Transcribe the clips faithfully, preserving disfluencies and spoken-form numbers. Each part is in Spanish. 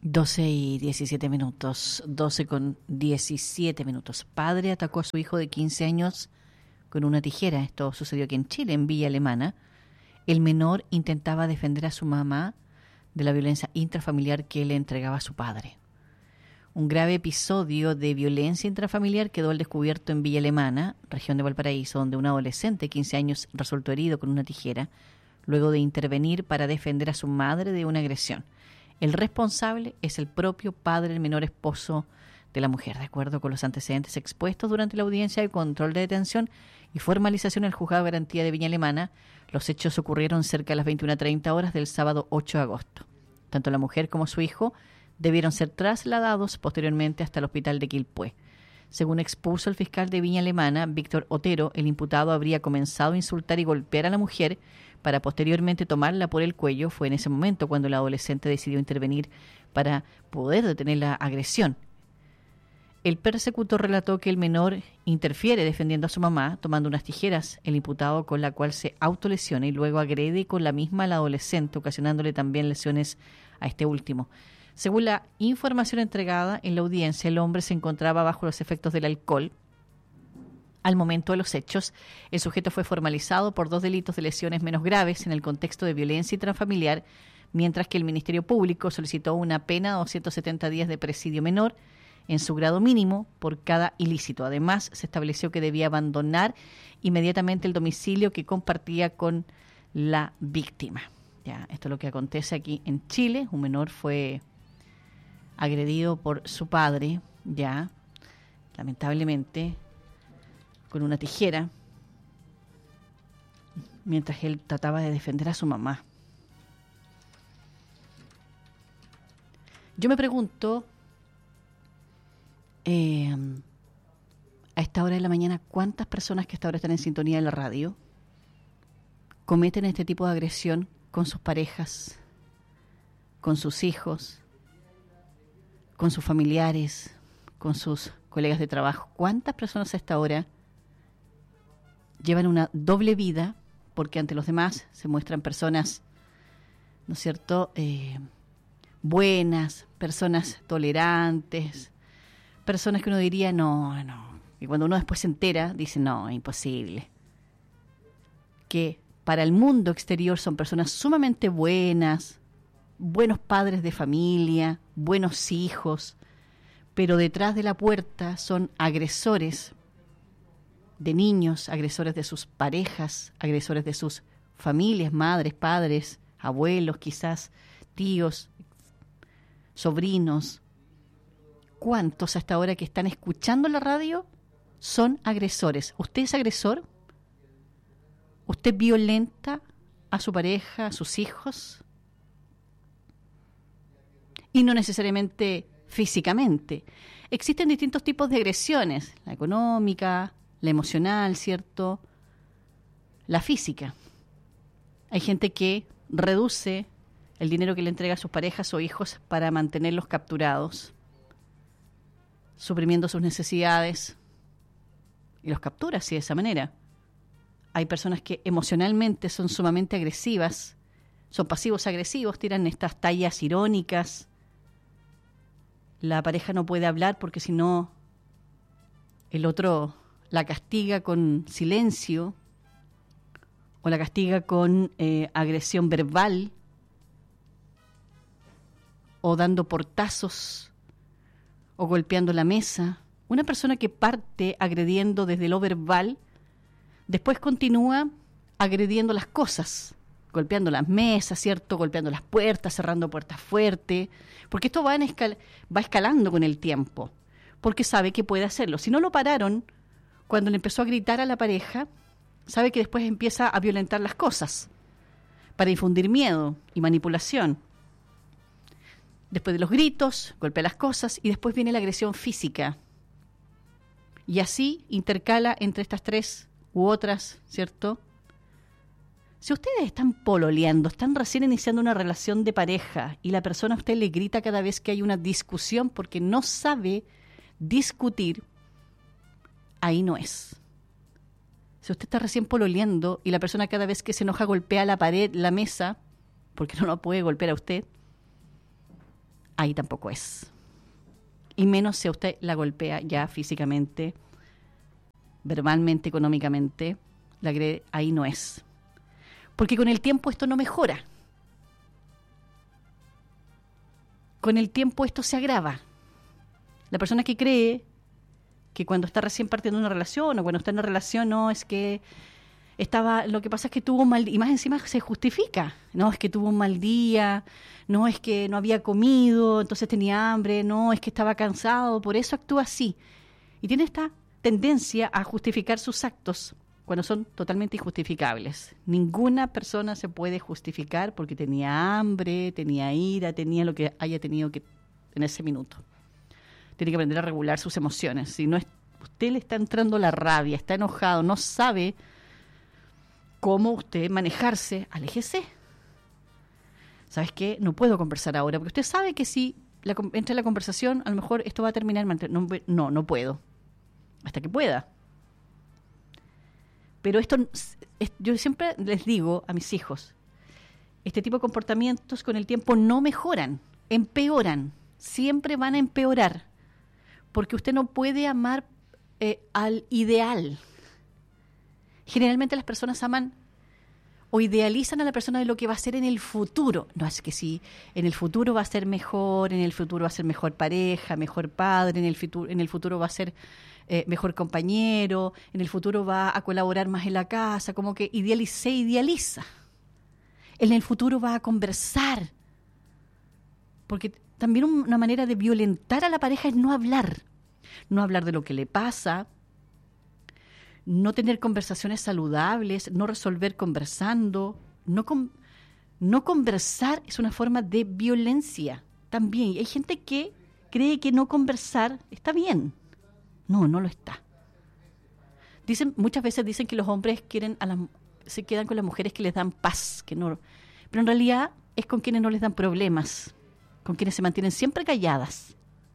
doce y diecisiete minutos, doce con diecisiete minutos. Padre atacó a su hijo de quince años con una tijera. Esto sucedió aquí en Chile, en Villa Alemana. El menor intentaba defender a su mamá de la violencia intrafamiliar que le entregaba a su padre. Un grave episodio de violencia intrafamiliar quedó al descubierto en Villa Alemana, región de Valparaíso, donde un adolescente de quince años resultó herido con una tijera luego de intervenir para defender a su madre de una agresión. El responsable es el propio padre del menor esposo de la mujer. De acuerdo con los antecedentes expuestos durante la audiencia de control de detención y formalización en el Juzgado de Garantía de Viña Alemana, los hechos ocurrieron cerca de las veintiuna treinta horas del sábado ocho de agosto. Tanto la mujer como su hijo debieron ser trasladados posteriormente hasta el hospital de Quilpué. Según expuso el fiscal de Viña Alemana, Víctor Otero, el imputado habría comenzado a insultar y golpear a la mujer para posteriormente tomarla por el cuello. Fue en ese momento cuando el adolescente decidió intervenir para poder detener la agresión. El persecutor relató que el menor interfiere defendiendo a su mamá, tomando unas tijeras, el imputado con la cual se autolesiona y luego agrede con la misma al adolescente, ocasionándole también lesiones a este último. Según la información entregada en la audiencia, el hombre se encontraba bajo los efectos del alcohol. Al momento de los hechos, el sujeto fue formalizado por dos delitos de lesiones menos graves en el contexto de violencia intrafamiliar, mientras que el Ministerio Público solicitó una pena de doscientos setenta días de presidio menor en su grado mínimo por cada ilícito. Además, se estableció que debía abandonar inmediatamente el domicilio que compartía con la víctima. Ya, esto es lo que acontece aquí en Chile. Un menor fue agredido por su padre, ya, lamentablemente, con una tijera, mientras él trataba de defender a su mamá. Yo me pregunto, eh, a esta hora de la mañana, ¿cuántas personas que hasta ahora están en sintonía de la radio cometen este tipo de agresión con sus parejas, con sus hijos, con sus familiares, con sus colegas de trabajo? ¿Cuántas personas a esta hora llevan una doble vida porque ante los demás se muestran personas, ¿no es cierto?, eh, buenas, personas tolerantes, personas que uno diría, no, no, y cuando uno después se entera, dice, no, imposible. Que para el mundo exterior son personas sumamente buenas, buenos padres de familia, buenos hijos, pero detrás de la puerta son agresores de niños, agresores de sus parejas, agresores de sus familias, madres, padres, abuelos, quizás tíos, sobrinos. ¿Cuántos hasta ahora que están escuchando la radio son agresores? ¿Usted es agresor? ¿Usted violenta a su pareja, a sus hijos? Y no necesariamente físicamente. Existen distintos tipos de agresiones, la económica, la emocional, ¿cierto?, la física. Hay gente que reduce el dinero que le entrega a sus parejas o hijos para mantenerlos capturados, suprimiendo sus necesidades, y los captura así de esa manera. Hay personas que emocionalmente son sumamente agresivas, son pasivos agresivos, tiran estas tallas irónicas. La pareja no puede hablar porque si no el otro la castiga con silencio o la castiga con eh, agresión verbal o dando portazos o golpeando la mesa. Una persona que parte agrediendo desde lo verbal, después continúa agrediendo las cosas, golpeando las mesas, ¿cierto?, golpeando las puertas, cerrando puertas fuerte, porque esto va, en escal- va escalando con el tiempo, porque sabe que puede hacerlo. Si no lo pararon cuando le empezó a gritar a la pareja, sabe que después empieza a violentar las cosas para infundir miedo y manipulación. Después de los gritos, golpea las cosas y después viene la agresión física. Y así intercala entre estas tres u otras, ¿cierto? Si ustedes están pololeando, están recién iniciando una relación de pareja y la persona a usted le grita cada vez que hay una discusión porque no sabe discutir, ahí no es. Si usted está recién pololeando y la persona cada vez que se enoja golpea la pared, la mesa, porque no lo puede golpear a usted, ahí tampoco es. Y menos si a usted la golpea ya físicamente, verbalmente, económicamente, la agrede, ahí no es. Porque con el tiempo esto no mejora. Con el tiempo esto se agrava. La persona que cree que cuando está recién partiendo una relación o cuando está en una relación, no, es que estaba, lo que pasa es que tuvo un mal día, y más encima se justifica, no, es que tuvo un mal día, no, es que no había comido, entonces tenía hambre, no, es que estaba cansado, por eso actúa así. Y tiene esta tendencia a justificar sus actos cuando son totalmente injustificables. Ninguna persona se puede justificar porque tenía hambre, tenía ira, tenía lo que haya tenido que en ese minuto. Tiene que aprender a regular sus emociones. Si no es, usted le está entrando la rabia, está enojado, no sabe cómo usted manejarse, aléjese. ¿Sabes qué? No puedo conversar ahora, porque usted sabe que si la, entra en la conversación, a lo mejor esto va a terminar. No, no, no puedo. Hasta que pueda. Pero esto, es, yo siempre les digo a mis hijos, este tipo de comportamientos con el tiempo no mejoran, empeoran, siempre van a empeorar, porque usted no puede amar eh, al ideal. Generalmente las personas aman o idealizan a la persona de lo que va a ser en el futuro. No, es que sí, en el futuro va a ser mejor, en el futuro va a ser mejor pareja, mejor padre, en el futuro, en el futuro va a ser eh, mejor compañero, en el futuro va a colaborar más en la casa, como que idealiza, se idealiza. En el futuro va a conversar. Porque también una manera de violentar a la pareja es no hablar. No hablar de lo que le pasa, no tener conversaciones saludables, no resolver conversando, no, con, no conversar es una forma de violencia también. Y hay gente que cree que no conversar está bien. No, no lo está. Dicen, muchas veces dicen que los hombres quieren a las, se quedan con las mujeres que les dan paz, que no, pero en realidad es con quienes no les dan problemas, con quienes se mantienen siempre calladas.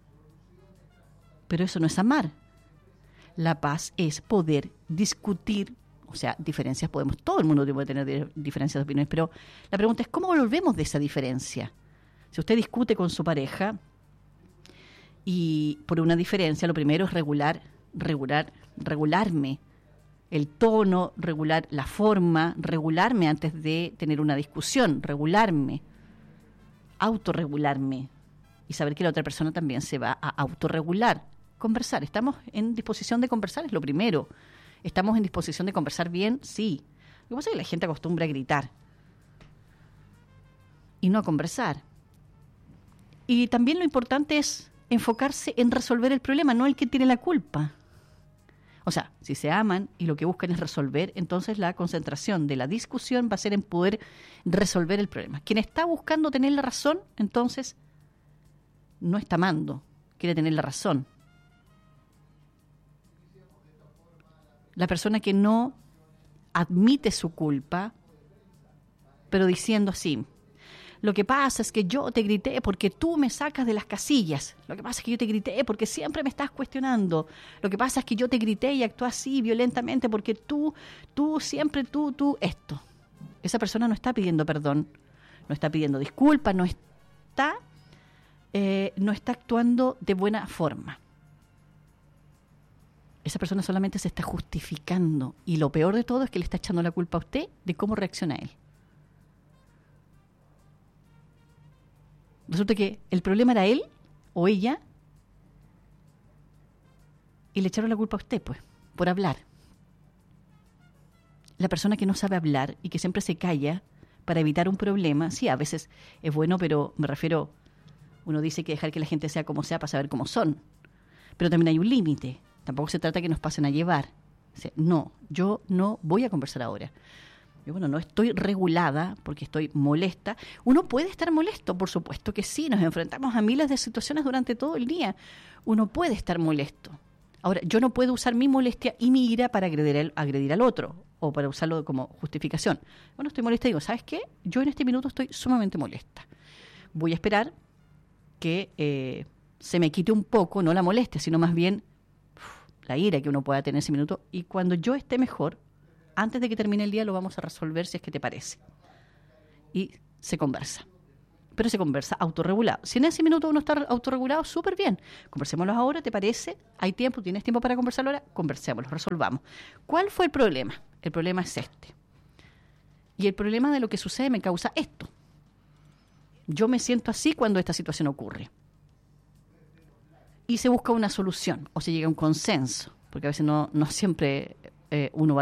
Pero eso no es amar. La paz es poder discutir, o sea, diferencias podemos, todo el mundo puede tener diferencias de opiniones, pero la pregunta es, ¿cómo volvemos de esa diferencia? Si usted discute con su pareja y por una diferencia, lo primero es regular, regular, regularme el tono, regular la forma, regularme antes de tener una discusión, regularme, autorregularme y saber que la otra persona también se va a autorregular. Conversar, ¿estamos en disposición de conversar? Es lo primero. ¿Estamos en disposición de conversar bien? Sí. Lo que pasa es que la gente acostumbra a gritar y no a conversar. Y también lo importante es enfocarse en resolver el problema, no el que tiene la culpa. O sea, si se aman y lo que buscan es resolver, entonces la concentración de la discusión va a ser en poder resolver el problema. Quien está buscando tener la razón, entonces no está amando, quiere tener la razón. La persona que no admite su culpa, pero diciendo así, lo que pasa es que yo te grité porque tú me sacas de las casillas. Lo que pasa es que yo te grité porque siempre me estás cuestionando. Lo que pasa es que yo te grité y actué así violentamente porque tú, tú, siempre tú, tú, esto. Esa persona no está pidiendo perdón, no está pidiendo disculpas, no está, eh, no está actuando de buena forma. Esa persona solamente se está justificando y lo peor de todo es que le está echando la culpa a usted de cómo reacciona él. Resulta que el problema era él o ella y le echaron la culpa a usted, pues, por hablar. La persona que no sabe hablar y que siempre se calla para evitar un problema, sí, a veces es bueno, pero me refiero, uno dice que dejar que la gente sea como sea para saber cómo son, pero también hay un límite. Tampoco se trata que nos pasen a llevar. O sea, no, yo no voy a conversar ahora. Yo, bueno, no estoy regulada porque estoy molesta. Uno puede estar molesto, por supuesto que sí. Nos enfrentamos a miles de situaciones durante todo el día. Uno puede estar molesto. Ahora, yo no puedo usar mi molestia y mi ira para agredir al, agredir al otro o para usarlo como justificación. Bueno, estoy molesta y digo, ¿sabes qué? Yo en este minuto estoy sumamente molesta. Voy a esperar que eh, se me quite un poco, no la molestia, sino más bien la ira que uno pueda tener ese minuto, y cuando yo esté mejor, antes de que termine el día, lo vamos a resolver si es que te parece. Y se conversa. pero se conversa autorregulado. Si en ese minuto uno está autorregulado, súper bien. Conversémoslo ahora, ¿te parece? ¿Hay tiempo? ¿Tienes tiempo para conversarlo ahora? Conversémoslo, resolvamos. ¿Cuál fue el problema? El problema es este. Y el problema de lo que sucede me causa esto. Yo me siento así cuando esta situación ocurre. Y se busca una solución o se llega a un consenso, porque a veces no, no siempre eh, uno va